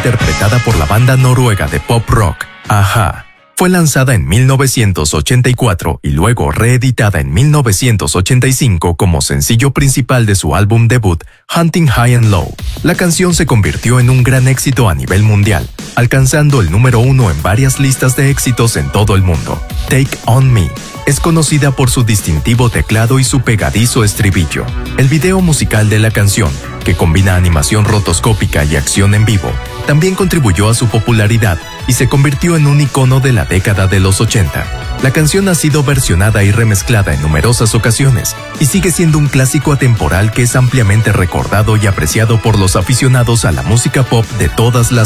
interpretada por la banda noruega de pop rock, a-ha. Fue lanzada en 1984 y luego reeditada en 1985 como sencillo principal de su álbum debut, Hunting High and Low. La canción se convirtió en un gran éxito a nivel mundial, alcanzando el número 1 en varias listas de éxitos en todo el mundo. Take On Me es conocida por su distintivo teclado y su pegadizo estribillo. El video musical de la canción, que combina animación rotoscópica y acción en vivo, también contribuyó a su popularidad y se convirtió en un icono de la década de los 80. La canción ha sido versionada y remezclada en numerosas ocasiones y sigue siendo un clásico atemporal que es ampliamente recordado y apreciado por los aficionados a la música pop de todas las